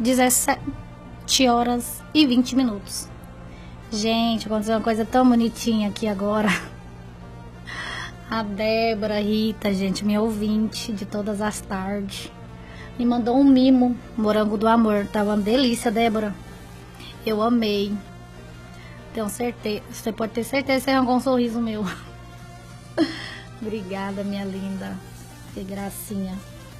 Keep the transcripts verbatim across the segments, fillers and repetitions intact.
dezessete horas e vinte minutos. Gente, aconteceu uma coisa tão bonitinha aqui agora. A Débora Rita, gente, minha ouvinte de todas as tardes, me mandou um mimo, morango do amor. Tava uma delícia, Débora. Eu amei. Tenho certeza, você pode ter certeza que você arrancou um sorriso meu. Obrigada, minha linda. Que gracinha.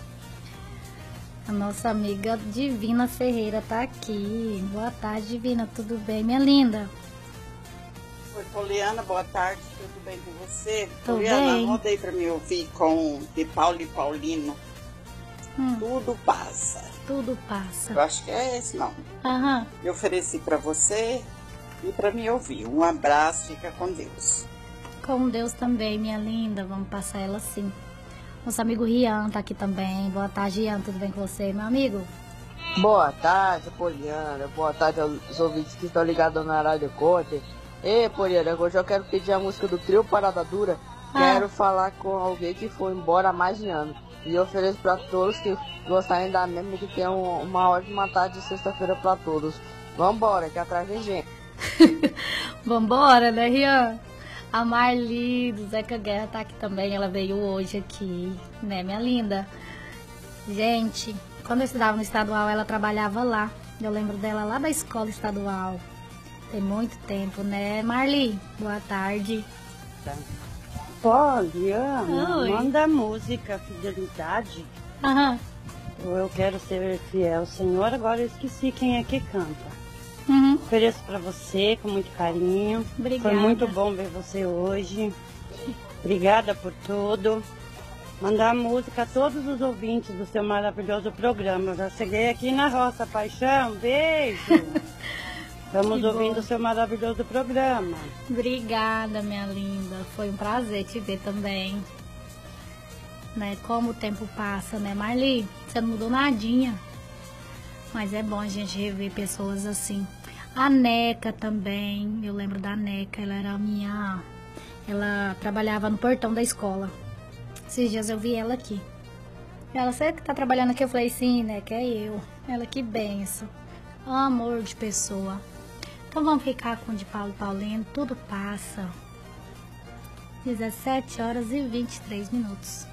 A nossa amiga Divina Ferreira tá aqui. Boa tarde, Divina. Tudo bem, minha linda? Oi, Poliana. Boa tarde. Tudo bem com você? Tudo Poliana, bem. rodei pra me ouvir com de Paulo e Paulino. Hum, Tudo passa. tudo passa. Eu acho que é esse, não. Aham. Eu ofereci pra você e pra me ouvir. Um abraço. Fica com Deus. Com Deus também, minha linda. Vamos passar ela sim. Nosso amigo Rian tá aqui também. Boa tarde, Rian. Tudo bem com você, meu amigo? Boa tarde, Poliana. Boa tarde aos ouvintes que estão ligados na Rádio Corte. Ei, Poliana, hoje eu quero pedir a música do Trio Parada Dura. Ah. Quero falar com alguém que foi embora há mais de ano. E eu ofereço para todos que gostarem da mesma, que tenham uma ótima tarde de sexta-feira para todos. Vambora, que atrás vem gente. Vambora, né, Rian? A Marli do Zeca Guerra tá aqui também. Ela veio hoje aqui, né, minha linda? Gente, quando eu estudava no estadual, ela trabalhava lá. Eu lembro dela lá da escola estadual. Tem muito tempo, né, Marli? Boa tarde. Poliana, Oi. manda a música Fidelidade. Aham. Ou Eu Quero Ser Fiel, Senhor. Agora eu esqueci quem é que canta. Uhum. Ofereço pra você com muito carinho. Obrigada. Foi muito bom ver você hoje. Obrigada por tudo. Mandar a música a todos os ouvintes do seu maravilhoso programa. Eu já cheguei aqui na Roça Paixão. Beijo. Estamos Que ouvindo bom. o seu maravilhoso programa. Obrigada, minha linda. Foi um prazer te ver também. Né? Como o tempo passa, né, Marli? Você não mudou nadinha. Mas é bom a gente rever pessoas assim. A Neca também. Eu lembro da Neca. Ela era a minha... Ela trabalhava no portão da escola. Esses dias eu vi ela aqui. Ela, você que tá trabalhando aqui? Eu falei, sim, Neca, é eu. Ela, que benção. Amor de pessoa. Então vamos ficar com o de Paulo Paulino. Tudo passa. dezessete horas e vinte e três minutos.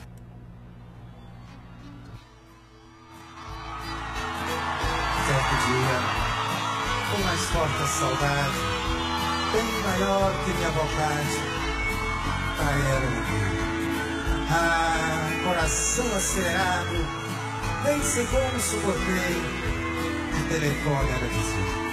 Certo dia, com mais forte a saudade, bem maior que minha vontade, a era ouvir. Ah, coração acelerado, nem sei como suportei, o telefone era dizer.